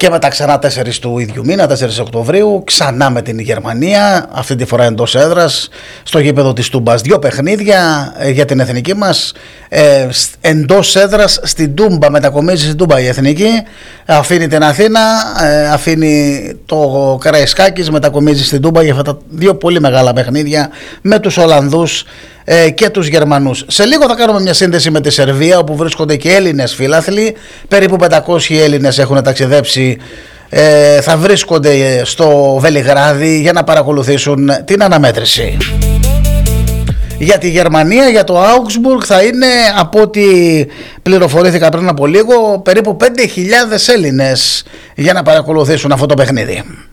Και μετά ξανά 4 του ίδιου μήνα, 4 Οκτωβρίου, ξανά με την Γερμανία, αυτή τη φορά εντός έδρας, στο γήπεδο της Τούμπας. 2 παιχνίδια για την εθνική μας, εντός έδρας στην Τούμπα, μετακομίζει στην Τούμπα η εθνική, αφήνει την Αθήνα, αφήνει το Καραϊσκάκης, μετακομίζει στην Τούμπα για αυτά τα 2 πολύ μεγάλα παιχνίδια με τους Ολλανδούς και τους Γερμανούς. Σε λίγο θα κάνουμε μια σύνδεση με τη Σερβία, όπου βρίσκονται και Έλληνες φιλάθλοι. Περίπου 500 Έλληνες έχουν ταξιδέψει, θα βρίσκονται στο Βελιγράδι για να παρακολουθήσουν την αναμέτρηση. Για τη Γερμανία, για το Augsburg, θα είναι, από ό,τι πληροφορήθηκα πριν από λίγο, περίπου 5.000 Έλληνες για να παρακολουθήσουν αυτό το παιχνίδι.